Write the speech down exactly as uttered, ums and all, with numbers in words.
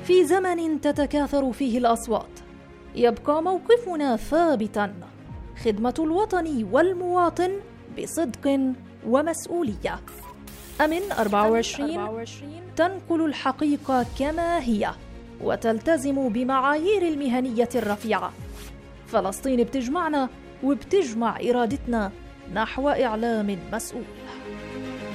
في زمن تتكاثر فيه الأصوات يبقى موقفنا ثابتاً: خدمة الوطن والمواطن بصدق ومسؤولية. أمن أربعة وعشرين تنقل الحقيقة كما هي وتلتزم بمعايير المهنية الرفيعة. فلسطين بتجمعنا وبتجمع إرادتنا نحو إعلام مسؤول.